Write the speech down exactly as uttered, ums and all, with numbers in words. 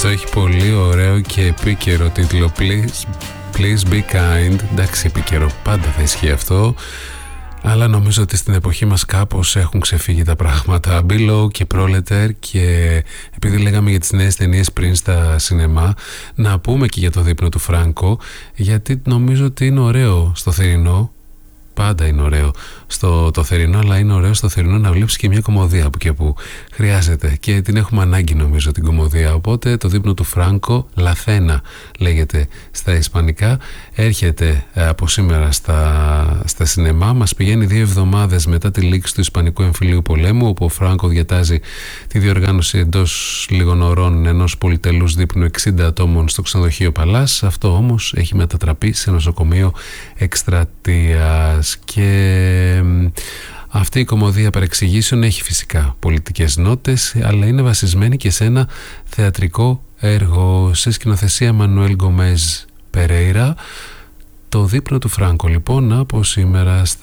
Αυτό έχει πολύ ωραίο και επίκαιρο τίτλο. Please, please be kind. Εντάξει, επίκαιρο, πάντα θα ισχύει αυτό. Αλλά νομίζω ότι στην εποχή μας κάπως έχουν ξεφύγει τα πράγματα. Below και Proletar. Και επειδή λέγαμε για τις νέες ταινίες πριν στα σινεμά, να πούμε και για το δείπνο του Φράνκο, γιατί νομίζω ότι είναι ωραίο στο θερινό. Πάντα είναι ωραίο στο το θερινό, αλλά είναι ωραίο στο θερινό να βλέπεις και μια κομμωδία που και που χρειάζεται, και την έχουμε ανάγκη νομίζω την κομμωδία. Οπότε το δείπνο του Φράνκο, Λαθένα λέγεται στα ισπανικά, έρχεται από σήμερα στα, στα σινεμά. Μας πηγαίνει δύο εβδομάδες μετά τη λήξη του Ισπανικού Εμφυλίου Πολέμου, όπου ο Φράνκο διατάζει τη διοργάνωση εντός λίγων ωρών ενός πολυτελούς δείπνου εξήντα ατόμων στο ξενοδοχείο Παλάς. Αυτό όμως έχει μετατραπεί σε νοσοκομείο εκστρατείας. Και αυτή η κομμωδία παρεξηγήσεων έχει φυσικά πολιτικές νότες, αλλά είναι βασισμένη και σε ένα θεατρικό έργο σε σκηνοθεσία Μανουέλ Γκομέζ Περέιρα. Το δείπνο του Φράνκο λοιπόν από σήμερα στα